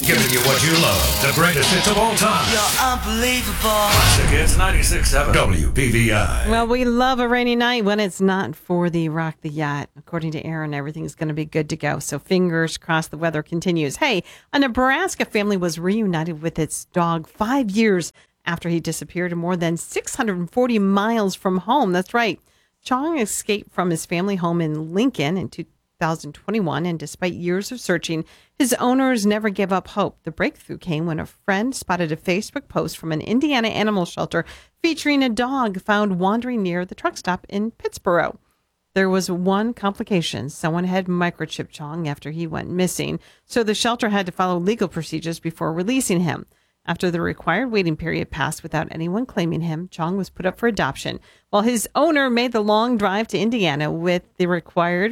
Giving you what you love. The greatest hits of all time. You're unbelievable. Classic Hits 96.7 WPVI. Well, we love a rainy night when it's not for the Rock the Yacht. According to Aaron, everything's going to be good to go. So fingers crossed the weather continues. Hey, a Nebraska family was reunited with its dog 5 years after he disappeared more than 640 miles from home. That's right. Chong escaped from his family home in Lincoln in 2021, and despite years of searching, his owners never gave up hope. The breakthrough came when a friend spotted a Facebook post from an Indiana animal shelter featuring a dog found wandering near the truck stop in Pittsboro. There was one complication. Someone had microchipped Chong after he went missing, so the shelter had to follow legal procedures before releasing him. After the required waiting period passed without anyone claiming him, Chong was put up for adoption, while his owner made the long drive to Indiana with the required,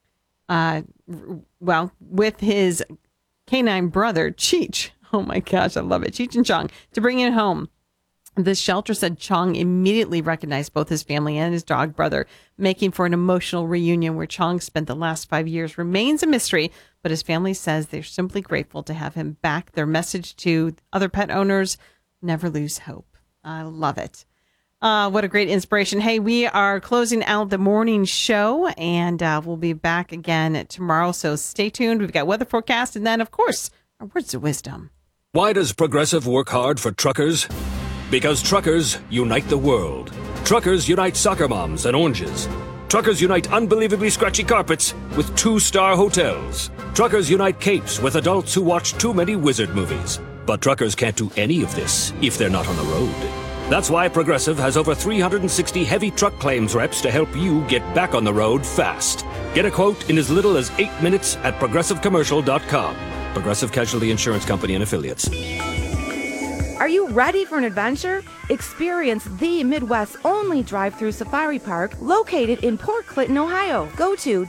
with his canine brother, Cheech. Oh my gosh, I love it. Cheech and Chong, to bring him home. The shelter said Chong immediately recognized both his family and his dog brother, making for an emotional reunion where Chong spent the last 5 years remains a mystery, but his family says they're simply grateful to have him back. Their message to other pet owners, never lose hope. I love it. What a great inspiration. Hey, we are closing out the morning show, and we'll be back again tomorrow, so stay tuned. We've got weather forecast, and then, of course, our words of wisdom. Why does Progressive work hard for truckers? Because truckers unite the world. Truckers unite soccer moms and oranges. Truckers unite unbelievably scratchy carpets with 2-star hotels. Truckers unite capes with adults who watch too many wizard movies. But truckers can't do any of this if they're not on the road. That's why Progressive has over 360 heavy truck claims reps to help you get back on the road fast. Get a quote in as little as 8 minutes at progressivecommercial.com. Progressive Casualty Insurance Company and Affiliates. Are you ready for an adventure? Experience the Midwest's only drive-through safari park located in Port Clinton, Ohio. Go to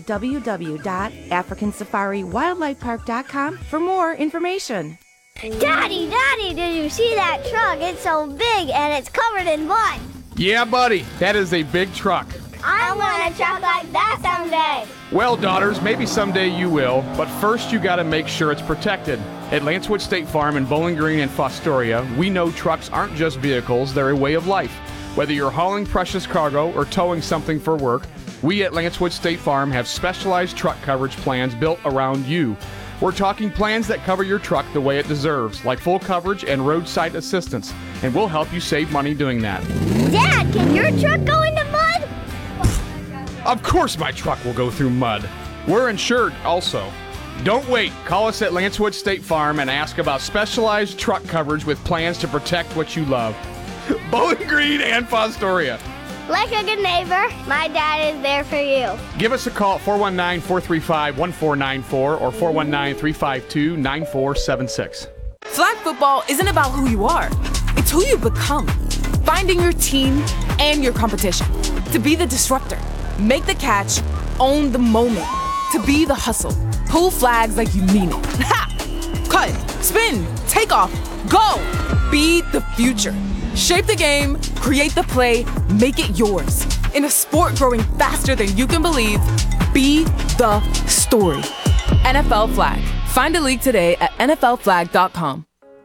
www.africansafariwildlifepark.com for more information. Daddy, did you see that truck? It's so big and it's covered in mud. Yeah, buddy, that is a big truck. I want a truck like that someday. Well, daughters, maybe someday you will, but first you gotta make sure it's protected. At Lancewood State Farm in Bowling Green and Fostoria, we know trucks aren't just vehicles, they're a way of life. Whether you're hauling precious cargo or towing something for work, we at Lancewood State Farm have specialized truck coverage plans built around you. We're talking plans that cover your truck the way it deserves, like full coverage and roadside assistance, and we'll help you save money doing that. Dad, can your truck go into mud? Of course my truck will go through mud. We're insured also. Don't wait. Call us at Lancewood State Farm and ask about specialized truck coverage with plans to protect what you love. Bowling Green and Fostoria. Like a good neighbor, my dad is there for you. Give us a call at 419-435-1494 or 419-352-9476. Flag football isn't about who you are. It's who you become. Finding your team and your competition. To be the disruptor. Make the catch. Own the moment. To be the hustle. Pull flags like you mean it. Ha! Cut. Spin. Take off. Go. Be the future. Shape the game. Create the play. Make it yours. In a sport growing faster than you can believe, be the story. NFL Flag. Find a league today at nflflag.com.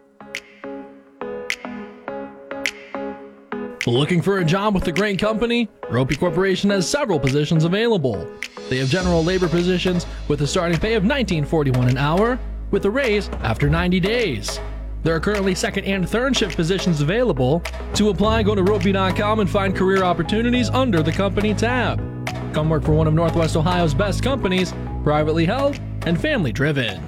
Looking for a job with a great company? Ropey Corporation has several positions available. They have general labor positions with a starting pay of $19.41 an hour, with a raise after 90 days. There are currently second and third shift positions available. To apply, go to ropey.com and find career opportunities under the company tab. Come work for one of Northwest Ohio's best companies, privately held and family driven.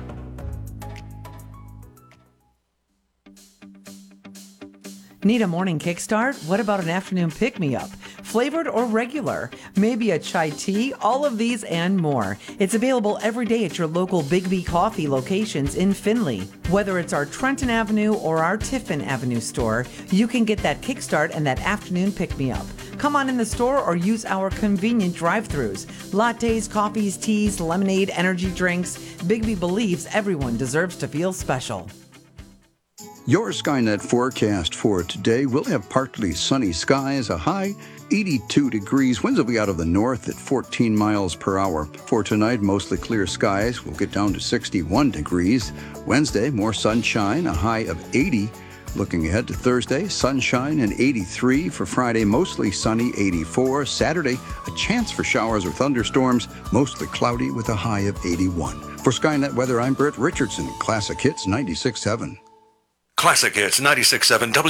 Need a morning kickstart? What about an afternoon pick-me-up? Flavored or regular? Maybe a chai tea? All of these and more. It's available every day at your local Big B Coffee locations in Findlay. Whether it's our Trenton Avenue or our Tiffin Avenue store, you can get that kickstart and that afternoon pick-me-up. Come on in the store or use our convenient drive-thrus. Lattes, coffees, teas, lemonade, energy drinks. Big B believes everyone deserves to feel special. Your Skynet forecast for today will have partly sunny skies, a high 82 degrees. Winds will be out of the north at 14 miles per hour. For tonight, mostly clear skies. We'll get down to 61 degrees. Wednesday, more sunshine, a high of 80. Looking ahead to Thursday, sunshine and 83. For Friday, mostly sunny, 84. Saturday, a chance for showers or thunderstorms, mostly cloudy with a high of 81. For Skynet Weather, I'm Brett Richardson, Classic Hits 96.7. Classic Hits 96.7